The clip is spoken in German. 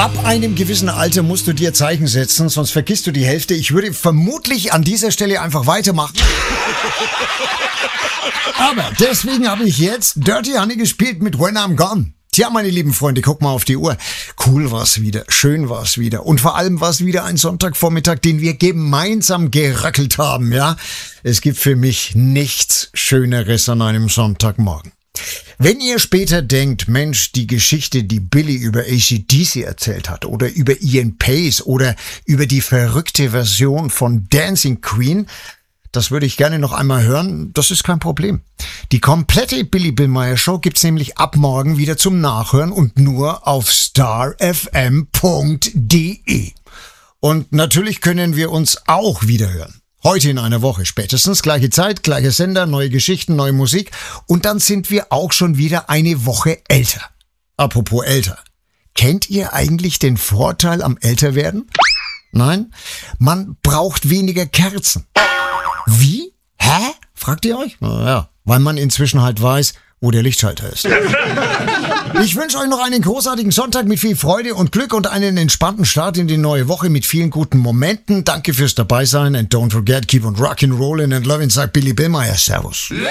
Ab einem gewissen Alter musst du dir Zeichen setzen, sonst vergisst du die Hälfte. Ich würde vermutlich an dieser Stelle einfach weitermachen. Aber deswegen habe ich jetzt Dirty Honey gespielt mit When I'm Gone. Tja, meine lieben Freunde, guck mal auf die Uhr. Cool war's wieder, schön war's wieder. Und vor allem war's wieder ein Sonntagvormittag, den wir gemeinsam geröckelt haben, ja? Es gibt für mich nichts Schöneres an einem Sonntagmorgen. Wenn ihr später denkt, Mensch, die Geschichte, die Billy über AC/DC erzählt hat oder über Ian Pace oder über die verrückte Version von Dancing Queen, das würde ich gerne noch einmal hören, das ist kein Problem. Die komplette Billy Billmeyer Show gibt's nämlich ab morgen wieder zum Nachhören und nur auf starfm.de. Und natürlich können wir uns auch wieder hören. Heute in einer Woche spätestens, gleiche Zeit, gleicher Sender, neue Geschichten, neue Musik und dann sind wir auch schon wieder eine Woche älter. Apropos älter. Kennt ihr eigentlich den Vorteil am Älterwerden? Nein? Man braucht weniger Kerzen. Wie? Hä? Fragt ihr euch? Naja, weil man inzwischen halt weiß, wo der Lichtschalter ist. Ich wünsche euch noch einen großartigen Sonntag mit viel Freude und Glück und einen entspannten Start in die neue Woche mit vielen guten Momenten. Danke fürs Dabeisein and don't forget, keep on rockin', rollin' and lovin', sagt Billy Billmeyer. Servus.